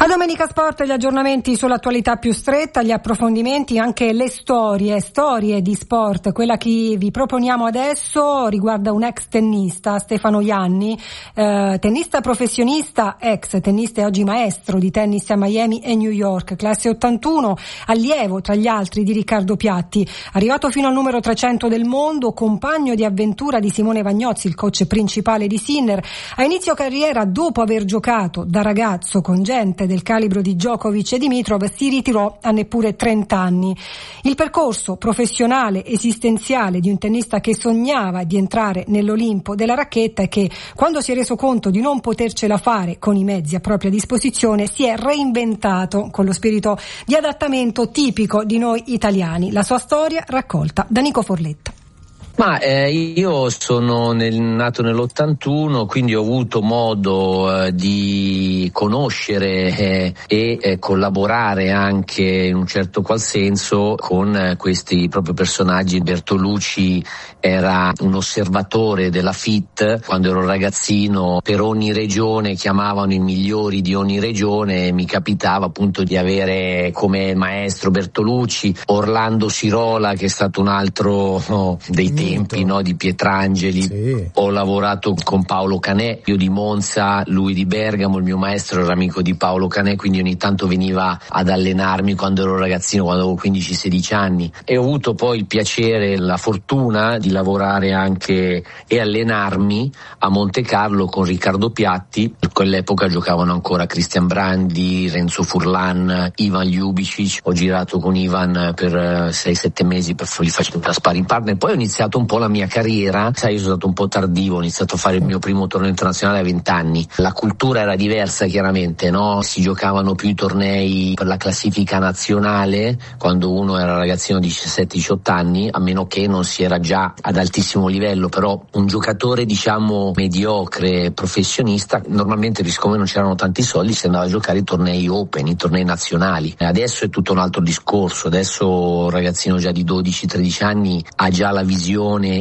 A Domenica Sport gli aggiornamenti sull'attualità più stretta, gli approfondimenti, anche le storie di sport. Quella che vi proponiamo adesso riguarda un ex tennista, Stefano Ianni, tennista professionista, ex tennista e oggi maestro di tennis a Miami e New York, classe 81, allievo tra gli altri di Riccardo Piatti, arrivato fino al numero 300 del mondo, compagno di avventura di Simone Vagnozzi, il coach principale di Sinner. A inizio carriera, dopo aver giocato da ragazzo con gente del calibro di Djokovic e Dimitrov, si ritirò a neppure 30 anni. Il percorso professionale esistenziale di un tennista che sognava di entrare nell'Olimpo della racchetta e che, quando si è reso conto di non potercela fare con i mezzi a propria disposizione, si è reinventato con lo spirito di adattamento tipico di noi italiani. La sua storia raccolta da Nico Forletta. Io sono nato nell'81, quindi ho avuto modo di conoscere e collaborare anche in un certo qual senso con questi proprio personaggi. Bertolucci era un osservatore della FIT quando ero ragazzino, per ogni regione chiamavano i migliori di ogni regione e mi capitava appunto di avere come maestro Bertolucci, Orlando Sirola, che è stato un altro dei tempi, no, di Pietrangeli. Sì. Ho lavorato con Paolo Canè, io di Monza, lui di Bergamo. Il mio maestro era amico di Paolo Canè, quindi ogni tanto veniva ad allenarmi quando ero ragazzino, quando avevo 15-16 anni, e ho avuto poi il piacere, la fortuna di lavorare anche e allenarmi a Monte Carlo con Riccardo Piatti. In quell'epoca giocavano ancora Christian Brandi, Renzo Furlan, Ivan Ljubicic. Ho girato con Ivan per 6-7 mesi per fargli facendo da sparring partner. Poi ho iniziato un po' la mia carriera, sai, io sono stato un po' tardivo, ho iniziato a fare il mio primo torneo internazionale a 20 anni. La cultura era diversa, chiaramente, no? Si giocavano più i tornei per la classifica nazionale quando uno era ragazzino di 17-18 anni, a meno che non si era già ad altissimo livello. Però un giocatore, diciamo, mediocre, professionista, normalmente, siccome non c'erano tanti soldi, si andava a giocare i tornei open, i tornei nazionali. Adesso è tutto un altro discorso, adesso un ragazzino già di 12-13 anni ha già la visione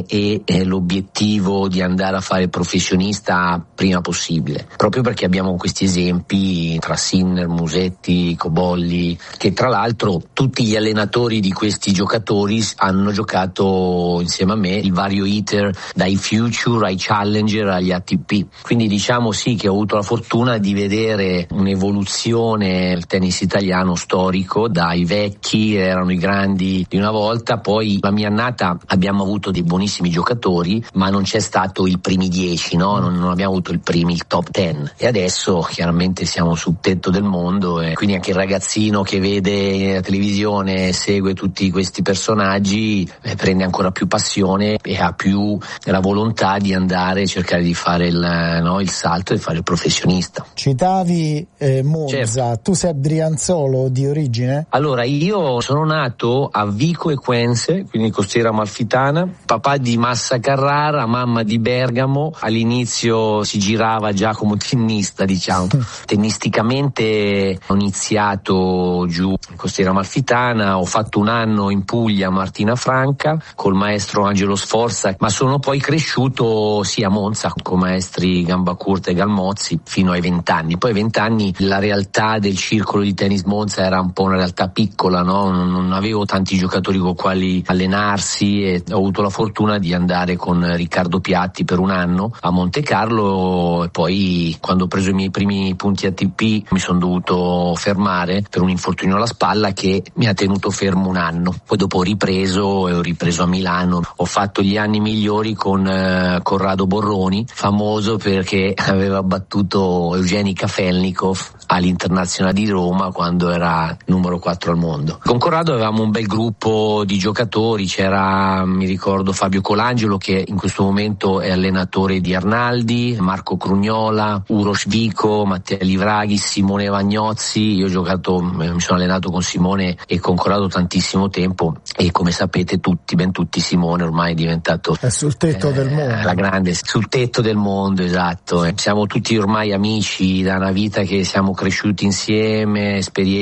e l'obiettivo di andare a fare professionista prima possibile, proprio perché abbiamo questi esempi tra Sinner, Musetti, Cobolli, che tra l'altro tutti gli allenatori di questi giocatori hanno giocato insieme a me il vario iter dai Future ai Challenger agli ATP. Quindi diciamo sì che ho avuto la fortuna di vedere un'evoluzione del tennis italiano storico, dai vecchi, erano i grandi di una volta, poi la mia annata abbiamo avuto dei buonissimi giocatori, ma non c'è stato il primi 10, no? Non abbiamo avuto il top 10, e adesso chiaramente siamo sul tetto del mondo, e quindi anche il ragazzino che vede la televisione e segue tutti questi personaggi prende ancora più passione e ha più la volontà di andare a cercare di fare il salto e fare il professionista. Citavi Monza, certo. Tu sei brianzolo di origine? Allora, io sono nato a Vico Equense, quindi costiera amalfitana, papà di Massa Carrara, mamma di Bergamo. All'inizio si girava già come tennista, diciamo. Tennisticamente ho iniziato giù in costiera amalfitana, ho fatto un anno in Puglia a Martina Franca col maestro Angelo Sforza, ma sono poi cresciuto sì a Monza con maestri Gambacurta e Galmozzi fino ai 20 anni. Poi ai 20 anni la realtà del circolo di tennis Monza era un po' una realtà piccola, no? Non avevo tanti giocatori con quali allenarsi, e ho avuto la fortuna di andare con Riccardo Piatti per un anno a Monte Carlo, e poi quando ho preso i miei primi punti ATP mi sono dovuto fermare per un infortunio alla spalla che mi ha tenuto fermo un anno. Poi dopo ho ripreso a Milano. Ho fatto gli anni migliori con Corrado Borroni, famoso perché aveva battuto Evgeny Kafelnikov all'Internazionale di Roma quando era numero 4 al mondo. Con Corrado avevamo un bel gruppo di giocatori, c'era, mi ricordo, Fabio Colangelo, che in questo momento è allenatore di Arnaldi, Marco Crugnola, Uroš Vico, Matteo Livraghi, Simone Vagnozzi. Io ho giocato, mi sono allenato con Simone e con Corrado tantissimo tempo, e come sapete ben tutti Simone ormai è diventato sul tetto del mondo, la grande, sul tetto del mondo, esatto. Siamo tutti ormai amici da una vita che siamo cresciuti insieme,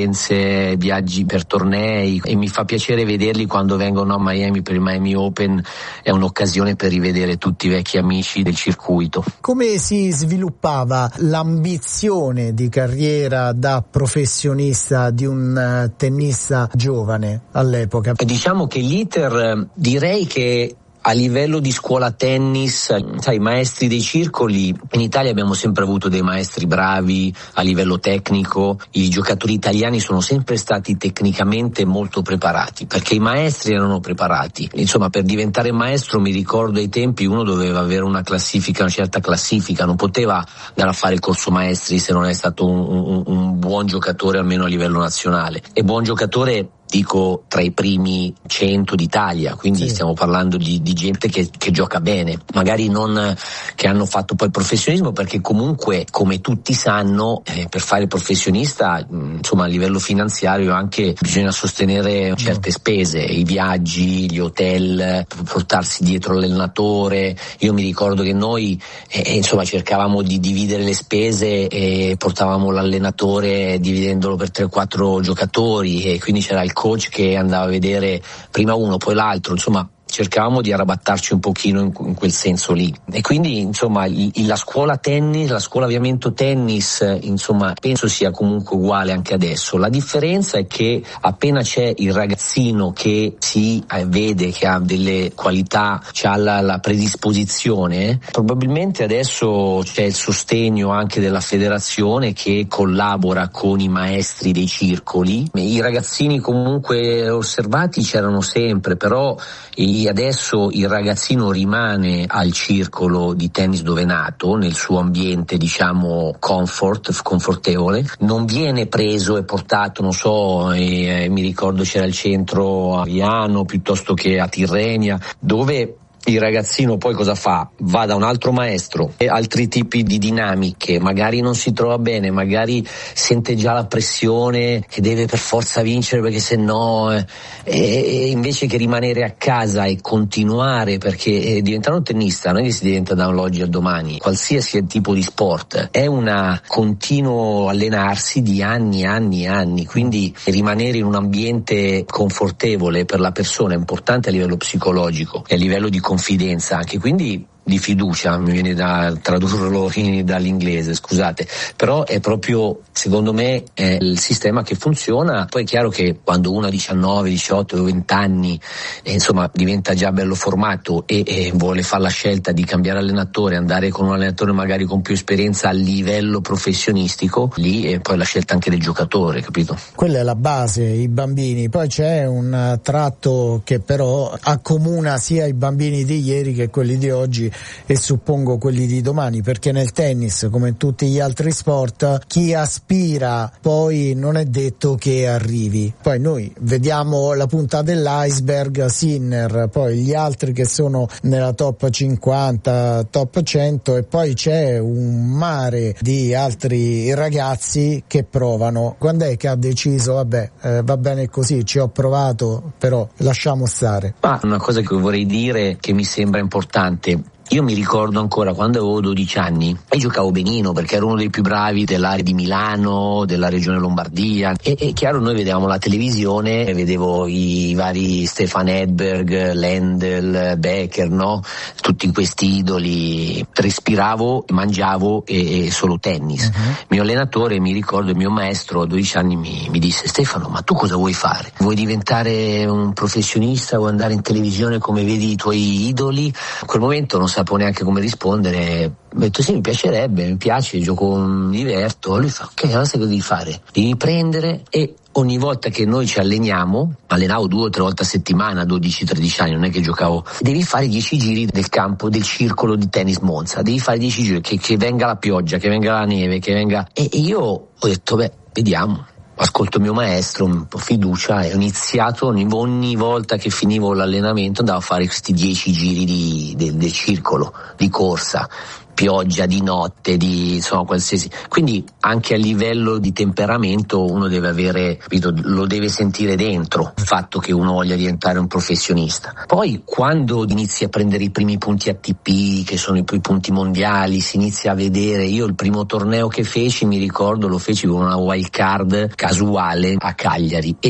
esperienze, viaggi per tornei, e mi fa piacere vederli quando vengono a Miami per il Miami Open è un'occasione per rivedere tutti i vecchi amici del circuito. Come si sviluppava l'ambizione di carriera da professionista di un tennista giovane all'epoca? Diciamo che l'iter, direi che a livello di scuola tennis, sai, maestri dei circoli, in Italia abbiamo sempre avuto dei maestri bravi a livello tecnico, i giocatori italiani sono sempre stati tecnicamente molto preparati, perché i maestri erano preparati. Insomma, per diventare maestro, mi ricordo ai tempi, uno doveva avere una certa classifica, non poteva andare a fare il corso maestri se non è stato un buon giocatore almeno a livello nazionale. E buon giocatore dico tra i primi 100 d'Italia, quindi sì, stiamo parlando di gente che gioca bene, magari non che hanno fatto poi il professionismo, perché comunque, come tutti sanno, per fare il professionista, insomma, a livello finanziario anche bisogna sostenere certe spese, i viaggi, gli hotel, portarsi dietro l'allenatore. Io mi ricordo che noi insomma cercavamo di dividere le spese e portavamo l'allenatore dividendolo per 3-4 giocatori, e quindi c'era il coach che andava a vedere prima uno poi l'altro, insomma cercavamo di arrabattarci un pochino in quel senso lì. E quindi insomma la scuola tennis, la scuola avviamento tennis, insomma penso sia comunque uguale anche adesso. La differenza è che appena c'è il ragazzino che si vede che ha delle qualità, c'ha la predisposizione, probabilmente adesso c'è il sostegno anche della federazione che collabora con i maestri dei circoli. I ragazzini comunque osservati c'erano sempre, però adesso il ragazzino rimane al circolo di tennis dove è nato, nel suo ambiente diciamo confortevole, non viene preso e portato, non so, mi ricordo c'era il centro a Viano piuttosto che a Tirrenia, dove il ragazzino poi cosa fa? Va da un altro maestro e altri tipi di dinamiche, magari non si trova bene, magari sente già la pressione che deve per forza vincere perché se no e invece che rimanere a casa e continuare, perché diventare un tennista non è che si diventa da oggi a domani, qualsiasi tipo di sport è un continuo allenarsi di anni, quindi rimanere in un ambiente confortevole per la persona è importante a livello psicologico e a livello di confidenza anche, quindi di fiducia, mi viene da tradurlo dall'inglese, scusate, però è proprio, secondo me, è il sistema che funziona. Poi è chiaro che quando uno ha 19, 18, 20 anni, insomma, diventa già bello formato e vuole fare la scelta di cambiare allenatore, andare con un allenatore magari con più esperienza a livello professionistico, lì è poi la scelta anche del giocatore, capito? Quella è la base, i bambini. Poi c'è un tratto che però accomuna sia i bambini di ieri che quelli di oggi, e suppongo quelli di domani, perché nel tennis, come in tutti gli altri sport, chi aspira poi non è detto che arrivi. Poi noi vediamo la punta dell'iceberg, Sinner, poi gli altri che sono nella top 50, top 100, e poi c'è un mare di altri ragazzi che provano. Quando è che ha deciso vabbè, va bene così, ci ho provato, però lasciamo stare? Ma una cosa che vorrei dire che mi sembra importante: io mi ricordo ancora quando avevo 12 anni e giocavo benino perché ero uno dei più bravi dell'area di Milano, della regione Lombardia, e chiaro, noi vedevamo la televisione e vedevo i vari Stefan Edberg, Lendl, Becker, no? Tutti questi idoli, respiravo, mangiavo e solo tennis. Il mio allenatore, mi ricordo, il mio maestro a 12 anni mi disse: Stefano, ma tu cosa vuoi fare? Vuoi diventare un professionista? Vuoi andare in televisione come vedi i tuoi idoli? In quel momento non sapevo neanche come rispondere. Ho detto sì, mi piacerebbe, mi piace, gioco, mi diverto. Lui fa: ok, allora sai cosa devi fare? Devi prendere e ogni volta che noi ci alleniamo, allenavo 2 o 3 volte a settimana, 12-13 anni, non è che giocavo, devi fare 10 giri del campo, del circolo di tennis Monza, devi fare 10 giri, che venga la pioggia, che venga la neve, che venga... E io ho detto, vediamo. Ascolto il mio maestro, un po' fiducia, e ho iniziato ogni volta che finivo l'allenamento andavo a fare questi 10 giri del circolo, di corsa, pioggia, di notte, di insomma qualsiasi. Quindi anche a livello di temperamento uno deve avere, capito, lo deve sentire dentro il fatto che uno voglia diventare un professionista. Poi quando inizi a prendere i primi punti ATP, che sono i punti mondiali, si inizia a vedere. Io il primo torneo che feci, mi ricordo, lo feci con una wild card casuale a Cagliari, e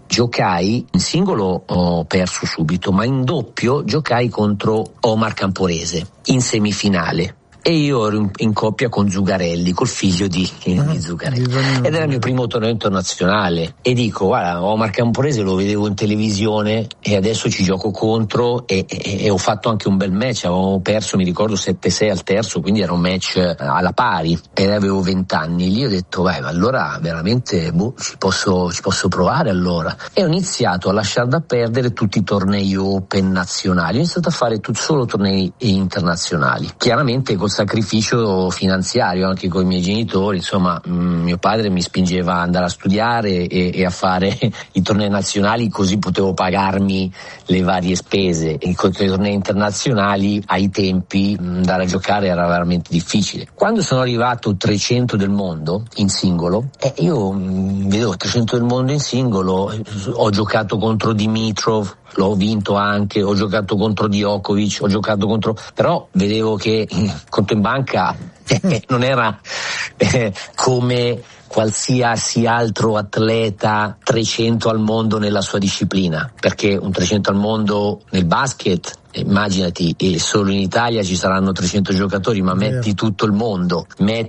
giocai in singolo, ho perso subito, ma in doppio giocai contro Omar Camporese in semifinale. E io ero in coppia con Zugarelli, col figlio di Zugarelli, ed era il mio primo torneo internazionale. E dico, guarda, Omar Camporese lo vedevo in televisione e adesso ci gioco contro, e ho fatto anche un bel match. Avevo perso, mi ricordo, 7-6 al terzo, quindi era un match alla pari, e avevo 20 anni. Lì ho detto, vai, ma allora veramente ci posso provare allora. E ho iniziato a lasciare da perdere tutti i tornei open nazionali, ho iniziato a fare solo tornei internazionali, chiaramente col sacrificio finanziario anche con i miei genitori. Insomma, mio padre mi spingeva ad andare a studiare e a fare i tornei nazionali, così potevo pagarmi le varie spese. E con i tornei internazionali ai tempi andare a giocare era veramente difficile. Quando sono arrivato 300 del mondo in singolo, io vedevo 300 del mondo in singolo, ho giocato contro Dimitrov, l'ho vinto anche, ho giocato contro Djokovic, però vedevo che conto in banca non era come qualsiasi altro atleta 300 al mondo nella sua disciplina, perché un 300 al mondo nel basket, immaginati, e solo in Italia ci saranno 300 giocatori, ma metti tutto il mondo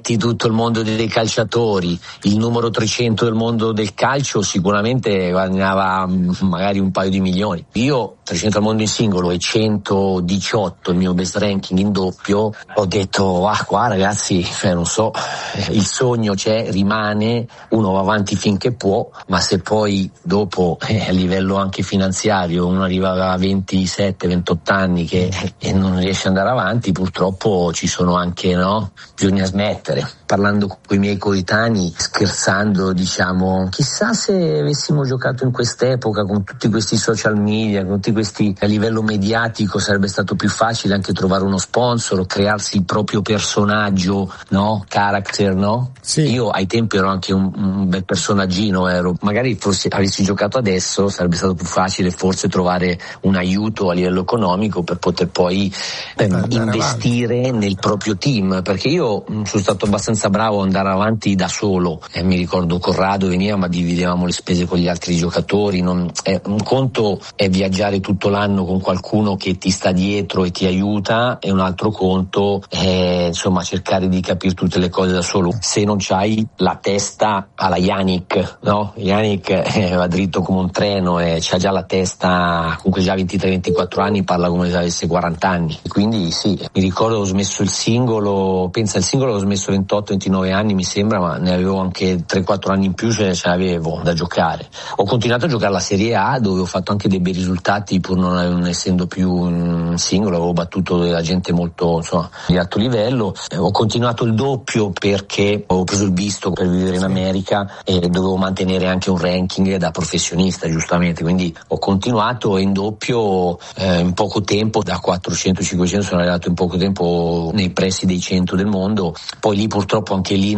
dei calciatori, il numero 300 del mondo del calcio sicuramente guadagnava magari un paio di milioni. Io 300 al mondo in singolo e 118 il mio best ranking in doppio, ho detto qua ragazzi, non so, il sogno rimane, uno va avanti finché può, ma se poi dopo a livello anche finanziario uno arriva a 27-28 anni che non riesce ad andare avanti, purtroppo ci sono anche, bisogna smettere. Parlando con i miei coetanei, scherzando, diciamo, chissà se avessimo giocato in quest'epoca con tutti questi social media, con tutti questi a livello mediatico, sarebbe stato più facile anche trovare uno sponsor, crearsi il proprio personaggio, character, Sì. Io ai tempi ero anche un bel personaggino, magari forse avessi giocato adesso sarebbe stato più facile forse trovare un aiuto a livello economico per poter poi investire nel proprio team, perché io sono stato abbastanza bravo ad andare avanti da solo, mi ricordo Corrado veniva ma dividevamo le spese con gli altri giocatori. Un conto è viaggiare tutto l'anno con qualcuno che ti sta dietro e ti aiuta, e un altro conto è cercare di capire tutte le cose da solo, se non c'hai la testa alla Yannick, Yannick va dritto come un treno e c'ha già la testa, comunque già 23-24 anni, parla come se avesse 40 anni. Quindi sì, mi ricordo ho smesso il singolo, l'ho smesso 28-29 anni mi sembra, ma ne avevo anche 3-4 anni in più, ce ne avevo da giocare. Ho continuato a giocare la Serie A, dove ho fatto anche dei bei risultati pur non essendo più in singolo, avevo battuto della gente molto di alto livello. Ho continuato il doppio perché ho preso il visto per vivere in America e dovevo mantenere anche un ranking da professionista, giustamente, quindi ho continuato, e in doppio in poco tempo, da 400-500 sono arrivato in poco tempo nei pressi dei 100 del mondo. Poi lì purtroppo anche lì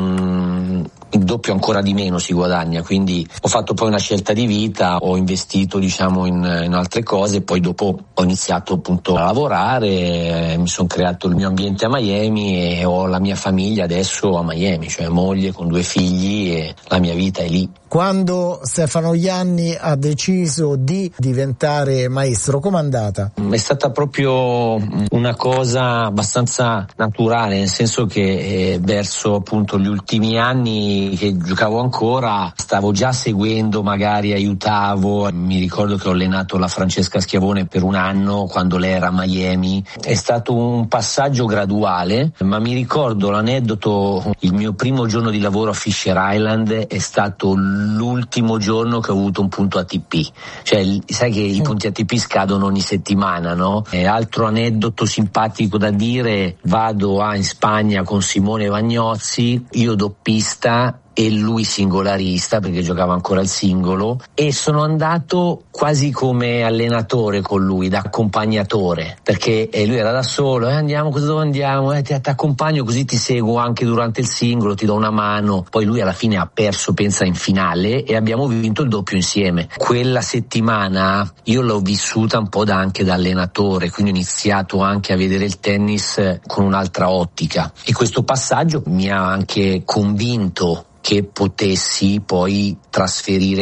il doppio ancora di meno si guadagna, quindi ho fatto poi una scelta di vita, ho investito in altre cose, poi dopo ho iniziato appunto a lavorare, mi sono creato il mio ambiente a Miami e ho la mia famiglia adesso a Miami, cioè moglie con 2 figli, e la mia vita è lì. Quando Stefano Ianni ha deciso di diventare maestro, com'è andata? È stata proprio una cosa abbastanza naturale, nel senso che verso appunto gli ultimi anni che giocavo ancora, stavo già seguendo, magari aiutavo. Mi ricordo che ho allenato la Francesca Schiavone per un anno quando lei era a Miami. È stato un passaggio graduale, ma mi ricordo l'aneddoto, il mio primo giorno di lavoro a Fisher Island è stato l'ultimo giorno che ho avuto un punto ATP, cioè sai che i punti ATP scadono ogni settimana, Altro aneddoto simpatico da dire, vado in Spagna con Simone Vagnozzi, io doppista e lui singolarista perché giocava ancora al singolo, e sono andato quasi come allenatore con lui, da accompagnatore, perché lui era da solo, andiamo, dove andiamo? Ti accompagno così ti seguo anche durante il singolo, ti do una mano. Poi lui alla fine ha perso, pensa, in finale, e abbiamo vinto il doppio insieme. Quella settimana io l'ho vissuta un po' anche da allenatore, quindi ho iniziato anche a vedere il tennis con un'altra ottica, e questo passaggio mi ha anche convinto che potessi poi trasferire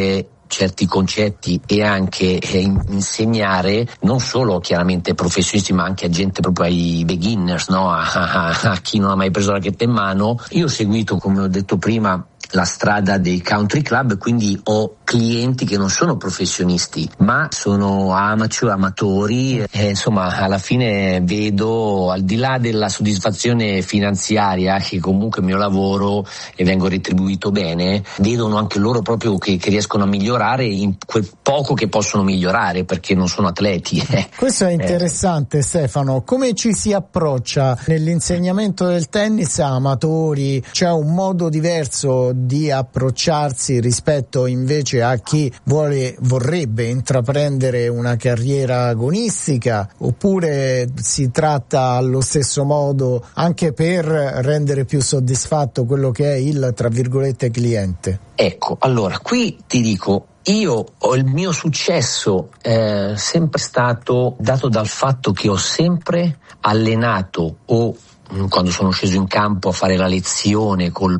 certi concetti e anche insegnare non solo chiaramente professionisti ma anche a gente, proprio ai beginners, no? A chi non ha mai preso la racchetta in mano. Io ho seguito, come ho detto prima, la strada dei country club, quindi ho clienti che non sono professionisti ma sono amatori, insomma alla fine vedo, al di là della soddisfazione finanziaria, che comunque il mio lavoro e vengo retribuito bene, vedono anche loro proprio che riescono a migliorare in quel poco che possono migliorare, perché non sono atleti. Questo è interessante, Stefano. Come ci si approccia nell'insegnamento del tennis a amatori? C'è un modo diverso di approcciarsi rispetto invece a chi vorrebbe intraprendere una carriera agonistica, oppure si tratta allo stesso modo anche per rendere più soddisfatto quello che è il, tra virgolette, cliente? Ecco, allora qui ti dico, io ho il mio successo sempre stato dato dal fatto che ho sempre allenato, o quando sono sceso in campo a fare la lezione con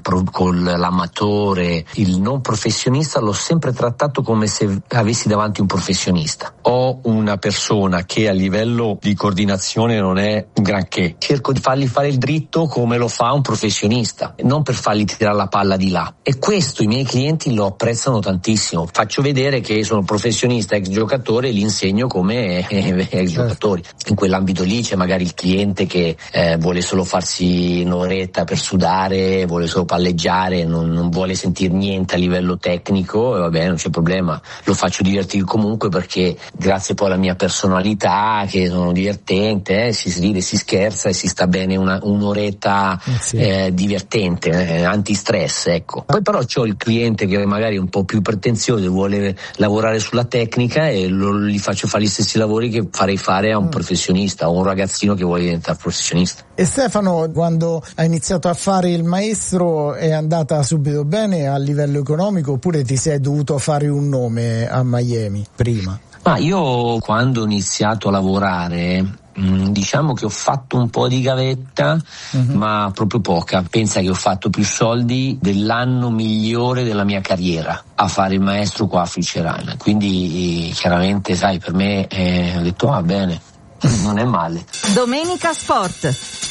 l'amatore, il non professionista, l'ho sempre trattato come se avessi davanti un professionista. Ho una persona che a livello di coordinazione non è un granché, cerco di fargli fare il dritto come lo fa un professionista, non per fargli tirare la palla di là, e questo i miei clienti lo apprezzano tantissimo. Faccio vedere che sono professionista, ex giocatore, e li insegno come ex giocatori. In quell'ambito lì c'è magari il cliente che vuole solo farsi un'oretta per sudare, vuole solo palleggiare, non vuole sentire niente a livello tecnico, e va bene, non c'è problema, lo faccio divertire comunque, perché grazie poi alla mia personalità, che sono divertente, si ride, si scherza e si sta bene un'oretta divertente, antistress, ecco. Poi però c'ho il cliente che magari è un po' più pretenzioso, vuole lavorare sulla tecnica, e gli faccio fare gli stessi lavori che farei fare a un professionista o un ragazzino che vuole diventare professionista. E Stefano, quando hai iniziato a fare il maestro, è andata subito bene a livello economico, oppure ti sei dovuto fare un nome a Miami prima? Ma io quando ho iniziato a lavorare, diciamo che ho fatto un po' di gavetta, ma proprio poca. Pensa che ho fatto più soldi dell'anno migliore della mia carriera a fare il maestro qua a Fricerana, quindi chiaramente sai, per me ho detto bene, non è male. Domenica Sport.